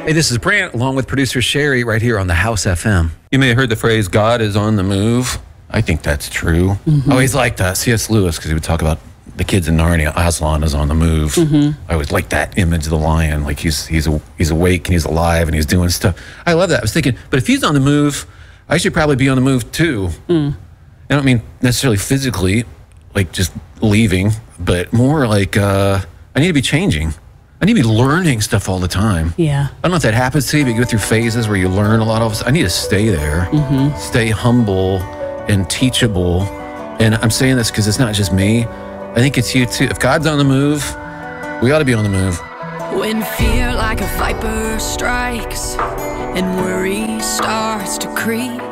Hey, this is Brant, along with producer Sherry, right here on the House FM. You may have heard the phrase, God is on the move. I think that's true. I always liked C.S. Lewis, because he would talk about the kids in Narnia. Aslan is on the move. I always liked that image of the lion, like he's awake and he's alive and he's doing stuff. I love that. I was thinking, but if he's on the move, I should probably be on the move too. I don't mean necessarily physically, like just leaving, but more like I need to be changing. I need to be learning stuff all the time. Yeah. I don't know if that happens to you, but you go through phases where you learn a lot of us. I need to stay there, stay humble and teachable. And I'm saying this because it's not just me. I think it's you too. If God's on the move, we ought to be on the move. When fear like a viper strikes and worry starts to creep,